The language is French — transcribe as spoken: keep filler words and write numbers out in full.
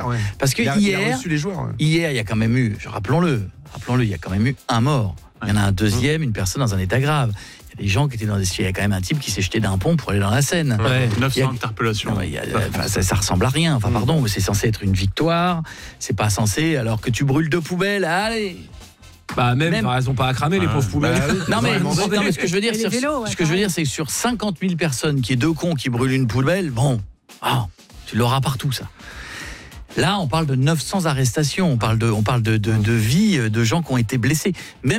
Ouais. Parce que il a, hier, il a reçu les joueurs. Ouais. hier, il y a quand même eu, rappelons-le, rappelons-le, il y a quand même eu un mort. Il y en a un deuxième, une personne dans un état grave. Il y a des gens qui étaient dans des... Il y a quand même un type qui s'est jeté d'un pont pour aller dans la Seine. Ouais, neuf cents Il y a... interpellations. Non, il y a... enfin, ça, ça ressemble à rien. Enfin, pardon, mais c'est censé être une victoire. C'est pas censé, alors que tu brûles deux poubelles, allez. Bah même, Même... bah, elles ont pas à cramer les pauvres poubelles. Bah, oui, non, mais, non mais ce que je veux dire, c'est, vélos, ouais, ce que je veux dire, c'est que sur cinquante mille personnes, qui est deux cons qui brûlent une poubelle, bon, oh, tu l'auras partout ça. Là, on parle de neuf cents arrestations, on parle de, on parle de, de, de vies, de gens qui ont été blessés. Même